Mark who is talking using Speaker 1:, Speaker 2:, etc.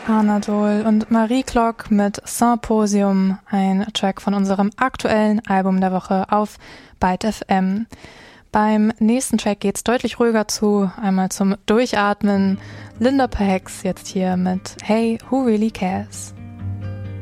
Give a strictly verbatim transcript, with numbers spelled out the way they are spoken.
Speaker 1: Anadol und Marie Clock mit Symposium, ein Track von unserem aktuellen Album der Woche auf Byte F M. Beim nächsten Track geht's deutlich ruhiger zu, einmal zum Durchatmen. Linda Perhacs jetzt hier mit Hey, Who Really Cares?